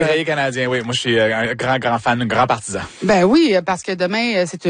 Les Canadiens, oui. Moi, je suis un grand fan, un grand partisan. Ben oui, parce que demain, c'est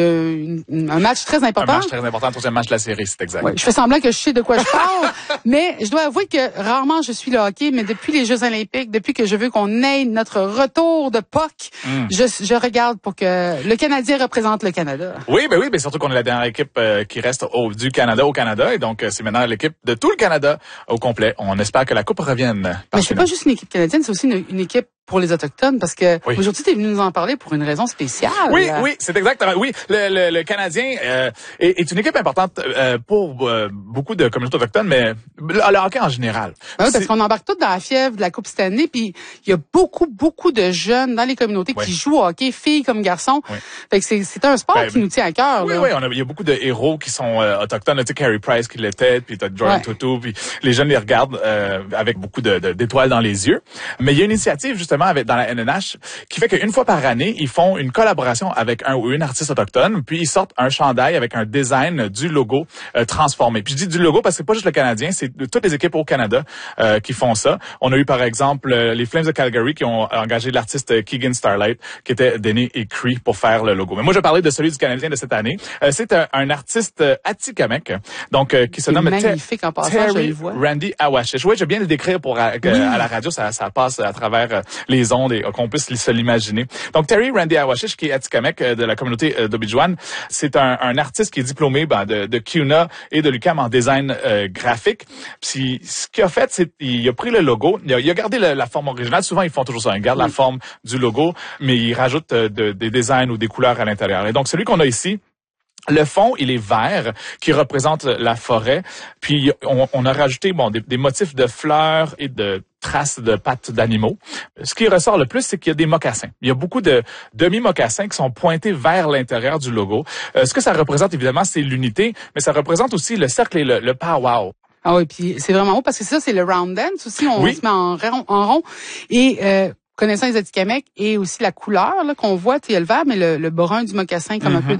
un match très important. Un match très important, le troisième match de la série, c'est exact. Oui, je fais semblant que je sais de quoi je parle, mais je dois avouer que rarement je suis le hockey, mais depuis les Jeux olympiques, depuis que je veux qu'on ait notre retour de POC, je regarde pour que le Canadien représente le Canada. Oui, mais surtout qu'on est la dernière équipe qui reste du Canada au Canada, et donc c'est maintenant l'équipe de tout le Canada au complet. On espère que la Coupe revienne. Mais c'est pas juste une équipe canadienne, c'est aussi une équipe pour les Autochtones, parce que aujourd'hui, tu es venu nous en parler pour une raison spéciale. Oui, c'est exactement. Oui, le Canadien est une équipe importante pour beaucoup de communautés autochtones, mais le hockey en général. Ben oui, parce qu'on embarque tous dans la fièvre de la Coupe cette année, puis il y a beaucoup de jeunes dans les communautés qui jouent au hockey, filles comme garçons. Fait que c'est un sport qui nous tient à cœur. Oui, il y a beaucoup de héros qui sont autochtones. Tu sais, Carey Price qui l'était, puis t'as Jordan Tootoo, puis les jeunes les regardent avec beaucoup d'étoiles dans les yeux. Mais il y a une initiative justement dans la NNH qui fait qu'une fois par année, ils font une collaboration avec un ou une artiste autochtone, puis ils sortent un chandail avec un design du logo transformé. Puis je dis du logo parce que c'est pas juste le Canadien, c'est toutes les équipes au Canada qui font ça. On a eu par exemple les Flames de Calgary qui ont engagé l'artiste Keegan Starlight qui était Denny et Cree pour faire le logo. Mais moi je parlais de celui du Canadien de cette année. C'est un artiste Atikamekw, donc qui se nomme magnifique en passant, Terry Randy Awashish. Oui, je vais bien le décrire pour à la radio, ça passe à travers les ondes et qu'on puisse se l'imaginer. Donc Terry Randy Awashish, qui est Atikamekw de la communauté d'Obidjouan, c'est un artiste qui est diplômé de CUNA et de l'UQAM en design graphique. Puis ce qu'il a fait, c'est il a pris le logo, il a gardé la forme originale. Souvent ils font toujours ça, ils gardent la forme du logo, mais ils rajoutent des designs ou des couleurs à l'intérieur. Et donc celui qu'on a ici, le fond, il est vert, qui représente la forêt. Puis on a rajouté des motifs de fleurs et de traces de pattes d'animaux. Ce qui ressort le plus, c'est qu'il y a des mocassins. Il y a beaucoup de demi-mocassins qui sont pointés vers l'intérieur du logo. Ce que ça représente, évidemment, c'est l'unité, mais ça représente aussi le cercle et le powwow. Ah oui, puis c'est vraiment beau parce que ça, c'est le round dance aussi. On se met en rond. Et connaissant les Atikamekw et aussi la couleur là qu'on voit, il y a le vert, mais le brun du mocassin comme un peu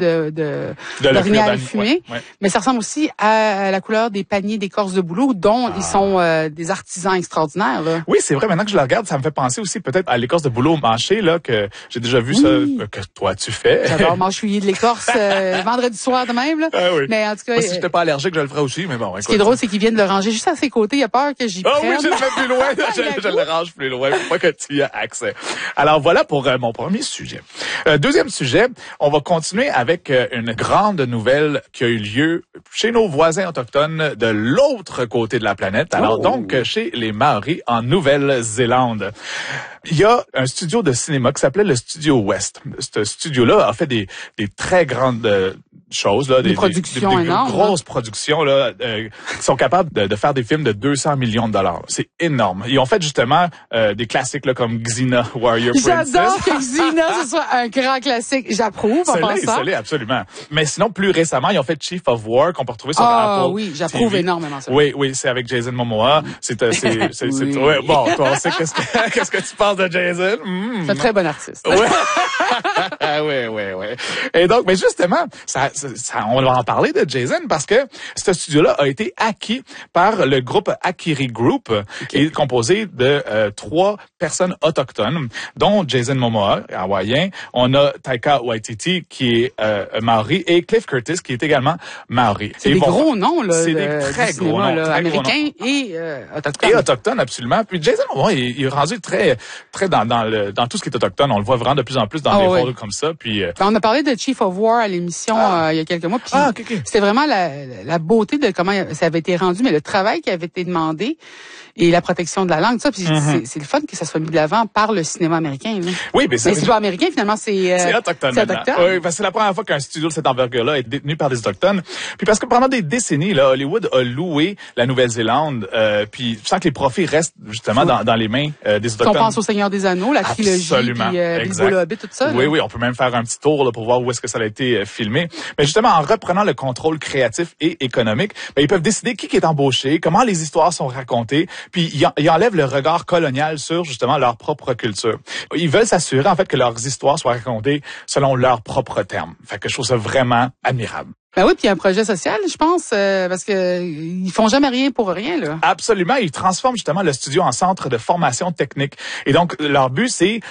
d'orignal fumé. Mais ça ressemble aussi à la couleur des paniers d'écorce de bouleau dont ils sont des artisans extraordinaires. Là. Oui, c'est vrai. Maintenant que je le regarde, ça me fait penser aussi peut-être à l'écorce de bouleau mâché là que j'ai déjà vu ça que toi tu fais. J'adore mâchouiller de l'écorce vendredi soir de même là. Mais en tout cas, moi, si j'étais pas allergique, je le ferais aussi. Mais bon. Ce qui est drôle, c'est qu'ils viennent de le ranger juste à ses côtés. Il a peur que j'y prenne. Ah oui, je le mets plus loin. je le range plus loin pour pas que tu y aies accès. Alors voilà pour mon premier sujet. Deuxième sujet, on va continuer avec une grande nouvelle qui a eu lieu chez nos voisins autochtones de l'autre côté de la planète. Alors donc chez les Maoris en Nouvelle-Zélande. Il y a un studio de cinéma qui s'appelait le Studio West. Ce studio-là a fait des très grandes choses là, des productions énormes, grosses productions là, qui sont capables de faire des films de 200 millions de dollars. C'est énorme. Ils ont fait justement des classiques là, comme Xena Warrior Princess. J'adore que Xena ce soit un grand classique. J'approuve en pensant. Ça l'est absolument. Mais sinon plus récemment, ils ont fait Chief of War qu'on peut retrouver sur Apple. Oui, j'approuve énormément ça. Oui, c'est avec Jason Momoa. C'est bon, toi on sait qu'est-ce que tu penses de Jason. C'est un très bon artiste. Oui. Et donc mais justement, on va en parler de Jason parce que ce studio-là a été acquis par le groupe Akiri Group, qui est composé de 3 personnes autochtones, dont Jason Momoa, hawaïen. On a Taika Waititi, qui est Maori, et Cliff Curtis, qui est également Maori. C'est gros noms, là. C'est des très gros noms. Américains et autochtones. Et autochtones, absolument. Puis Jason Momoa, il est rendu très dans tout ce qui est autochtone. On le voit vraiment de plus en plus dans des rôles comme ça. Puis on a parlé de Chief of War à l'émission il y a quelques mois. Puis c'était vraiment la beauté de comment ça avait été rendu, mais le travail qui avait été demandé et la protection de la langue, ça. Puis c'est le fun que ça soit mis de l'avant par le cinéma américain. Là. Oui, mais c'est pas américain finalement, c'est autochtone. Oui, parce que c'est la première fois qu'un studio de cette envergure-là est détenu par des autochtones. Puis parce que pendant des décennies, là, Hollywood a loué la Nouvelle-Zélande. Puis sans que les profits restent justement dans les mains des autochtones. Si on pense au Seigneur des Anneaux, la trilogie, puis Bilbo le Hobbit, tout ça. Oui, on peut même faire un petit tour là, pour voir où est-ce que ça a été filmé. Mais justement, en reprenant le contrôle créatif et économique, ils peuvent décider qui est embauché, comment les histoires sont racontées, puis ils enlèvent le regard colonial sur justement leur propre culture. Ils veulent s'assurer en fait que leurs histoires soient racontées selon leurs propres termes. Fait que je trouve ça vraiment admirable. Ben oui, puis il y a un projet social, je pense, parce que ils font jamais rien pour rien, là. Absolument. Ils transforment justement le studio en centre de formation technique. Et donc, leur but, c'est